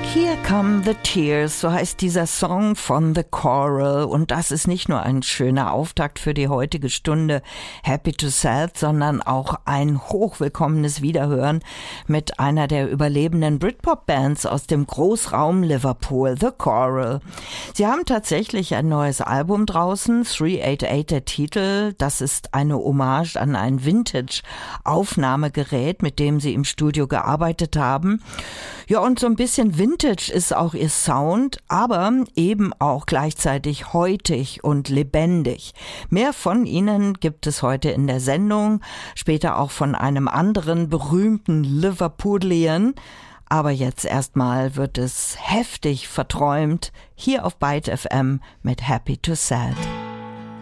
Here Come the Tears, so heißt dieser Song von The Coral. Und das ist nicht nur ein schöner Auftakt für die heutige Stunde Happy to Sad, sondern auch ein hochwillkommenes Wiederhören mit einer der überlebenden Britpop-Bands aus dem Großraum Liverpool, The Coral. Sie haben tatsächlich ein neues Album draußen, 388 der Titel. Das ist eine Hommage an ein Vintage-Aufnahmegerät, mit dem sie im Studio gearbeitet haben. Ja, und so ein bisschen Vintage ist auch ihr Sound, aber eben auch gleichzeitig heutig und lebendig. Mehr von ihnen gibt es heute in der Sendung, später auch von einem anderen berühmten Liverpoolian. Aber jetzt erstmal wird es heftig verträumt hier auf Byte FM mit Happy to Sad.